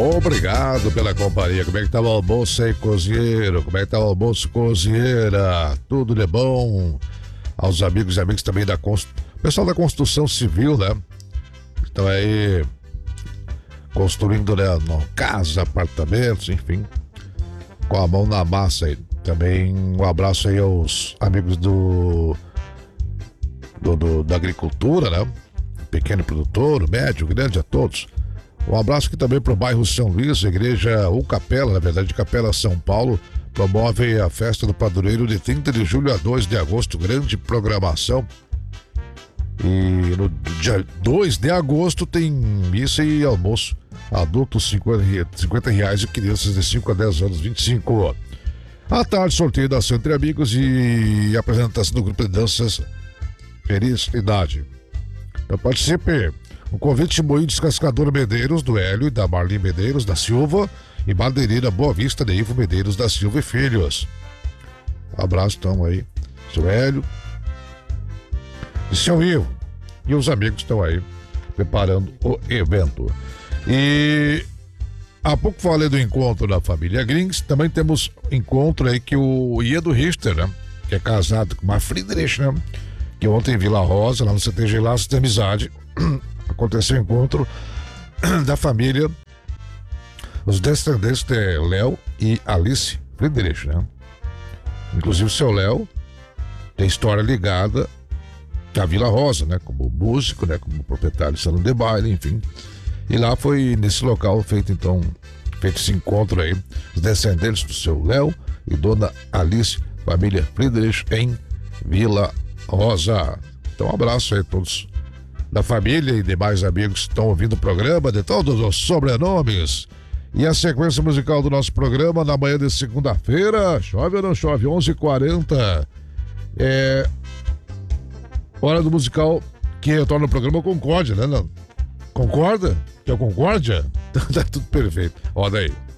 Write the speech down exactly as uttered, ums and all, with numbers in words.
Obrigado pela companhia. Como é que tá o almoço aí, cozinheiro? Como é que tá o almoço, cozinheira? Tudo de bom? Aos amigos e amigas também da construção. Pessoal da construção civil, né? Estão aí construindo, né? Casa, apartamentos, enfim. Com a mão na massa aí. Também um abraço aí aos amigos do, do, do da agricultura, né? Pequeno produtor, médio, grande, a todos. Um abraço aqui também para o bairro São Luís, a igreja ou capela, na verdade, Capela São Paulo, promove a festa do padroeiro de trinta de julho a dois de agosto, grande programação. E no dia dois de agosto tem missa e almoço, adultos cinquenta reais e crianças de cinco a dez anos, vinte e cinco. À tarde, sorteio da ação entre amigos e apresentação do grupo de danças Felicidade. Então participe. Um convite de Moinho Descascador Medeiros, do Hélio e da Marli Medeiros da Silva e Madeireira Boa Vista de Ivo Medeiros da Silva e Filhos. Um abraço então aí, seu Hélio e seu Ivo. E os amigos estão aí preparando o evento. E há pouco falei do encontro da família Grings, também temos encontro aí que o Iedo Richter, né? Que é casado com uma Friedrich, né? Que ontem em Vila Rosa, lá no C T G Laços de Amizade, aconteceu o encontro da família, os descendentes de Léo e Alice Friedrich, né? Inclusive o seu Léo tem história ligada à Vila Rosa, né? Como músico, né? Como proprietário de salão de baile, enfim. E lá foi nesse local feito então, feito esse encontro aí, os descendentes do seu Léo e dona Alice, família Friedrich em Vila Rosa. Então um abraço aí a todos da família e demais amigos que estão ouvindo o programa, de todos os sobrenomes. E a sequência musical do nosso programa na manhã de segunda-feira, chove ou não chove, onze e quarenta. É hora do musical que retorna o programa Concórdia, né? Não? Concorda? Que é o Concórdia? Tá tudo perfeito. Olha aí.